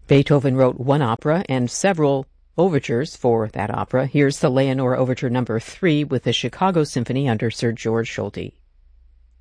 Beethoven wrote one opera and several overtures for that opera. Here's the Leonore Overture No. 3 with the Chicago Symphony under Sir George Solti.